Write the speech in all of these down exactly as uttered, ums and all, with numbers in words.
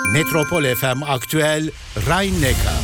Metropol F M Aktüel Rhein-Neckar.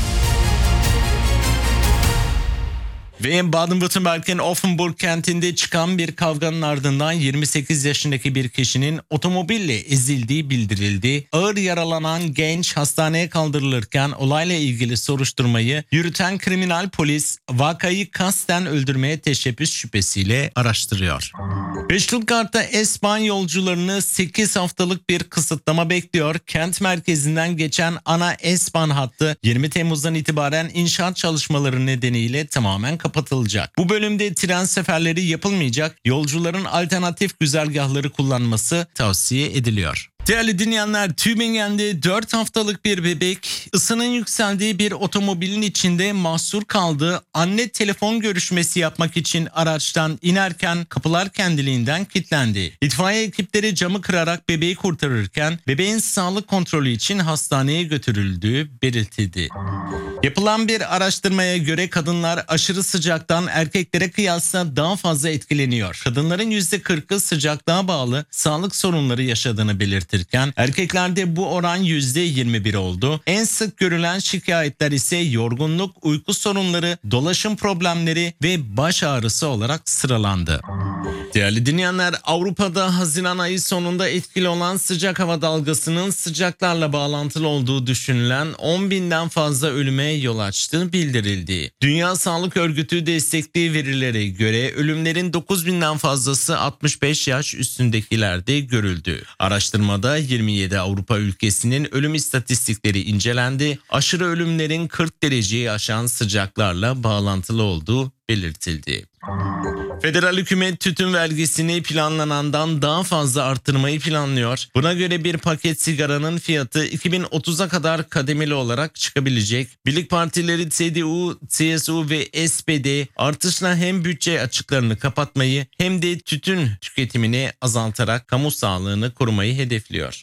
Ve Baden-Württemberg'in Offenburg kentinde çıkan bir kavganın ardından yirmi sekiz yaşındaki bir kişinin otomobille ezildiği bildirildi. Ağır yaralanan genç hastaneye kaldırılırken olayla ilgili soruşturmayı yürüten kriminal polis vakayı kasten öldürmeye teşebbüs şüphesiyle araştırıyor. Ve Stuttgart'ta S-Bahn yolcularını sekiz haftalık bir kısıtlama bekliyor. Kent merkezinden geçen ana S-Bahn hattı yirmi Temmuz'dan itibaren inşaat çalışmaları nedeniyle tamamen kapatılacak. Bu bölümde tren seferleri yapılmayacak, yolcuların alternatif güzergahları kullanması tavsiye ediliyor. Değerli dinleyenler, Tübingen'de dört haftalık bir bebek ısının yükseldiği bir otomobilin içinde mahsur kaldı. Anne telefon görüşmesi yapmak için araçtan inerken kapılar kendiliğinden kilitlendi. İtfaiye ekipleri camı kırarak bebeği kurtarırken bebeğin sağlık kontrolü için hastaneye götürüldüğü belirtildi. Yapılan bir araştırmaya göre kadınlar aşırı sıcaktan erkeklere kıyasla daha fazla etkileniyor. Kadınların yüzde kırkı sıcaklığa bağlı sağlık sorunları yaşadığını belirtti. Erkeklerde bu oran yüzde yirmi bir oldu. En sık görülen şikayetler ise yorgunluk, uyku sorunları, dolaşım problemleri ve baş ağrısı olarak sıralandı. Değerli dinleyenler, Avrupa'da Haziran ayı sonunda etkili olan sıcak hava dalgasının sıcaklarla bağlantılı olduğu düşünülen on binden fazla ölüme yol açtığı bildirildi. Dünya Sağlık Örgütü destekli verilere göre ölümlerin dokuz binden fazlası altmış beş yaş üstündekilerde görüldü. Araştırmada yirmi yedi Avrupa ülkesinin ölüm istatistikleri incelendi. Aşırı ölümlerin kırk dereceyi aşan sıcaklarla bağlantılı olduğu belirtildi. Federal hükümet tütün vergisini planlanandan daha fazla arttırmayı planlıyor. Buna göre bir paket sigaranın fiyatı iki bin otuza kadar kademeli olarak çıkabilecek. Birlik partileri C D U, C S U ve S P D artışla hem bütçe açıklarını kapatmayı hem de tütün tüketimini azaltarak kamu sağlığını korumayı hedefliyor.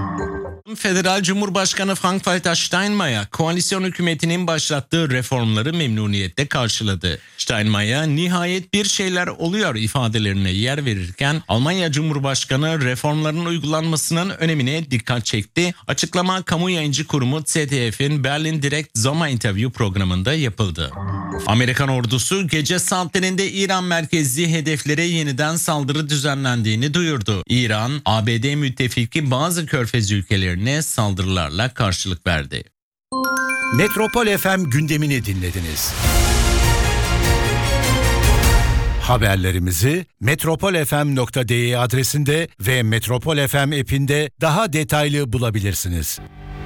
Federal Cumhurbaşkanı Frank-Walter Steinmeier, koalisyon hükümetinin başlattığı reformları memnuniyetle karşıladı. Steinmeier, nihayet bir şeyler oluyor ifadelerine yer verirken, Almanya Cumhurbaşkanı reformların uygulanmasının önemine dikkat çekti. Açıklama kamu yayıncı kurumu Z D F'in Berlin Direkt Sommer Interview programında yapıldı. Amerikan ordusu gece saatlerinde İran merkezli hedeflere yeniden saldırı düzenlendiğini duyurdu. İran, A B D müttefiki bazı körfez ülkelerine saldırılarla karşılık verdi. Metropol F M gündemini dinlediniz. Haberlerimizi metropol f m nokta d e adresinde ve Metropol F M app'inde daha detaylı bulabilirsiniz.